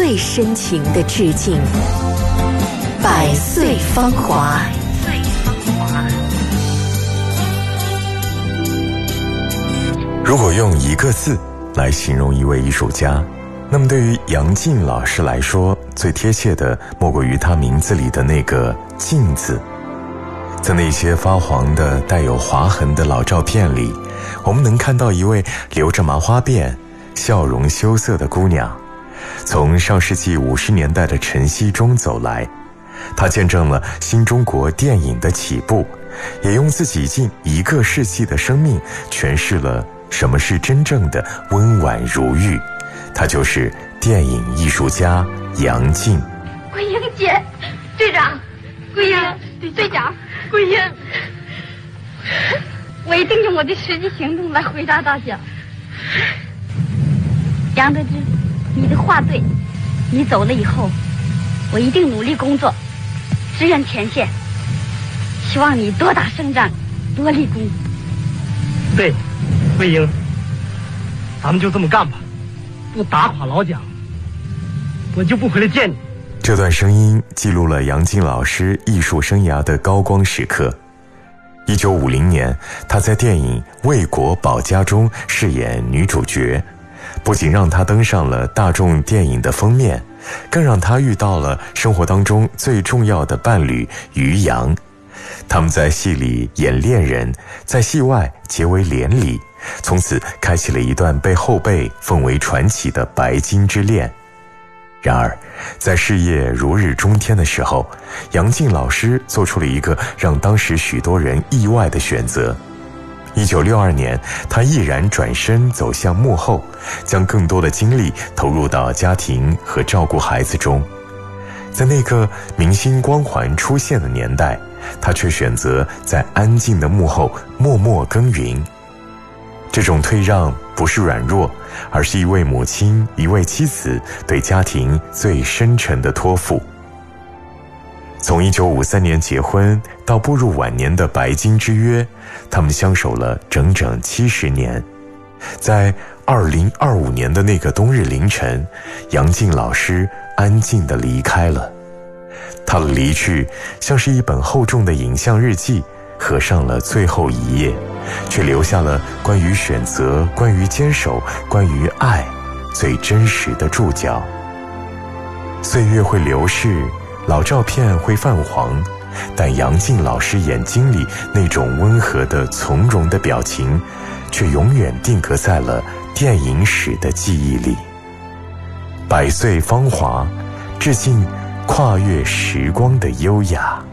最深情的致敬。百岁芳华。 如果用一个字来形容一位艺术家，那么对于杨静老师来说，最贴切的莫过于他名字里的那个静字。在那些发黄的带有划痕的老照片里，我们能看到一位留着麻花辫、笑容羞涩的姑娘，从上世纪50年代的晨曦中走来。她见证了新中国电影的起步，也用自己近1个世纪的生命诠释了什么是真正的温婉如玉。她就是电影艺术家杨静。 桂英姐，队长，桂英，队长，桂英，我一定用我的实际行动来回答大家。杨得知，你的话对，你走了以后，我一定努力工作，支援前线，希望你多打胜仗，多立功。 对，桂英，咱们就这么干吧，不打垮老蒋，我就不回来见你。 这段声音记录了杨静老师艺术生涯的高光时刻。1950年，她在电影《为国保家》中饰演女主角，不仅让她登上了大众电影的封面，更让她遇到了生活当中最重要的伴侣于洋。他们在戏里演恋人，在戏外结为连理，从此开启了一段被后辈奉为传奇的白金之恋。然而，在事业如日中天的时候，杨静老师做出了一个让当时许多人意外的选择。1962年，她毅然转身走向幕后，将更多的精力投入到家庭和照顾孩子中。在那个明星光环出现的年代，她却选择在安静的幕后默默耕耘。这种退让不是软弱，而是一位母亲、一位妻子对家庭最深沉的托付。从1953年结婚到步入晚年的白金之约，他们相守了整整70年。在2025年的那个冬日凌晨，杨静老师安静地离开了。她的离去像是一本厚重的影像日记，合上了最后一页，却留下了关于选择、关于坚守、关于爱最真实的注脚。岁月会流逝，老照片会泛黄，但杨静老师眼睛里那种温和的从容的表情，却永远定格在了电影史的记忆里。百岁芳华，致敬跨越时光的优雅。